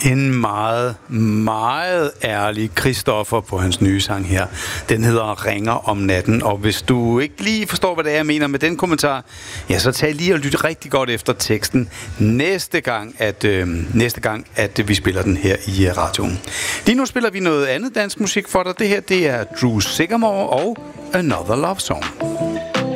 En meget, meget ærlig Christoffer på hans nye sang her. Den hedder Ringer om natten, og hvis du ikke lige forstår, hvad det er, jeg mener med den kommentar, ja, så tag lige og lyt rigtig godt efter teksten næste gang, at vi spiller den her i radioen. Lige nu spiller vi noget andet dansk musik for dig. Det her, det er Drew Sycamore og Another Love Song.